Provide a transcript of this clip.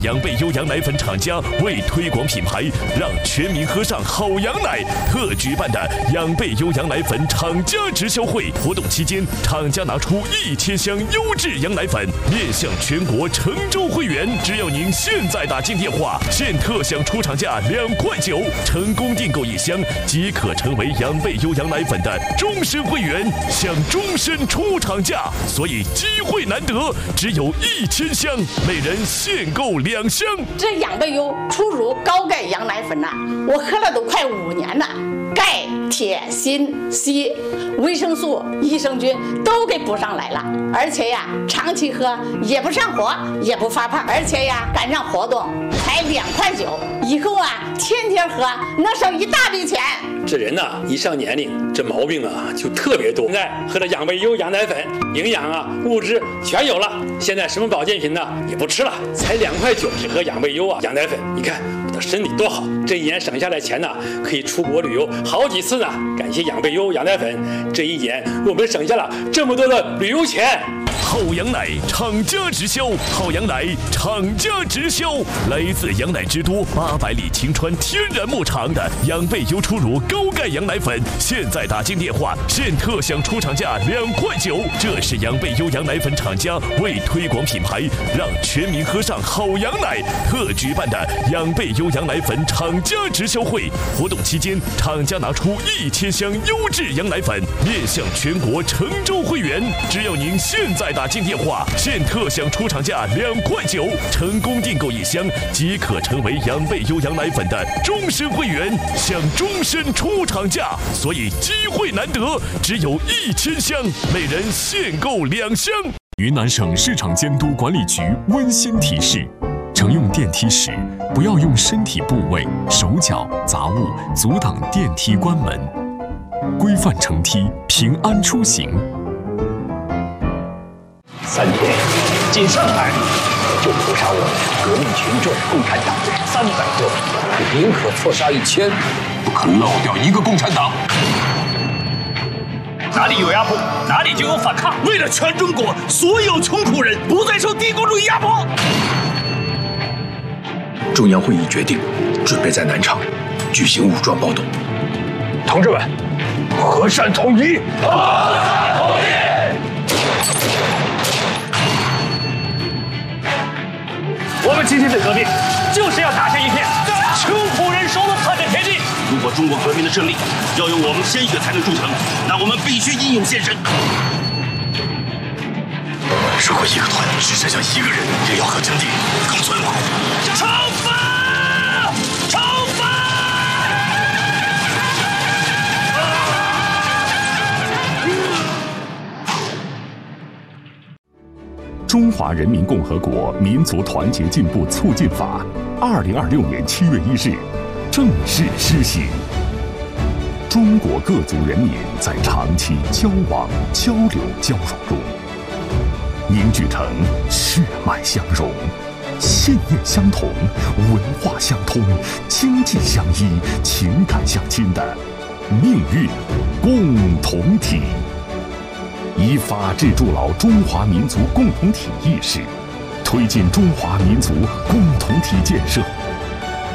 羊贝优羊奶粉厂家为推广品牌，让全民喝上好羊奶，特举办的羊贝优羊奶粉厂家直销会活动期间，厂家拿出1000箱优质羊奶粉，面向全国成州会员。只要您现在打进电话，现特享出厂价2块9，成功订购1箱即可成为羊贝优羊奶粉的终身会员，享终身出厂价。所以机会难得，只有1000箱，每人限购2箱。 这羊贝优初乳高钙羊奶粉我喝了都快5年了，钙、铁、锌、硒、维生素、益生菌都给补上来了，而且长期喝也不上火，也不发胖，而且赶上活动才2块9，以后天天喝能省一大笔钱。 这人一上年龄，这毛病就特别多。现在喝了养贝优羊奶粉，营养物质全有了。现在什么保健品也不吃了，才2块9，只喝养贝优羊奶粉。你看我的身体多好，这1年省下来钱可以出国旅游好几次呢。感谢养贝优羊奶粉，这1年我们省下了这么多的旅游钱。 好羊奶厂家直销，好羊奶厂家直销，来自羊奶之都800里晴川天然牧场的养贝优初乳高钙羊奶粉，现在打进电话，现特享出厂价2块9。这是养贝优羊奶粉厂家为推广品牌，让全民喝上好羊奶，特举办的养贝优羊奶粉厂家直销会活动期间，厂家拿出1000箱优质羊奶粉，面向全国成州会员。只要您现在打进电话，现特享出厂价2块9，成功订购1箱即可成为养贝优羊奶粉的终身会员，享终身出厂价。所以机会难得，只有1000箱，每人限购2箱。 云南省市场监督管理局温馨提示：乘用电梯时，不要用身体部位、手脚、杂物阻挡电梯关门，规范乘梯，平安出行。 3天进上海就屠杀我们革命群众共产党300个，宁可错杀1000，不可漏掉1个共产党。 哪里有压迫，哪里就有反抗。为了全中国所有穷苦人不再受帝国主义压迫。 中央会议决定，准备在南昌举行武装暴动。同志们，和善统一！和善统一！ 我们今天的革命就是要打下一片穷苦人手的破产田地。如果中国革命的胜利要用我们鲜血才能铸成，那我们必须英勇献身。 如果一个团只剩下1个人，也要和经济共存亡。 惩罚！惩罚！ 中华人民共和国民族团结进步促进法，2026年7月1日正式施行。中国各族人民在长期交往、交流、交融中，凝聚成血脉相融、信念相同、文化相通、经济相依、情感相亲的命运共同体。以法治筑牢中华民族共同体意识，推进中华民族共同体建设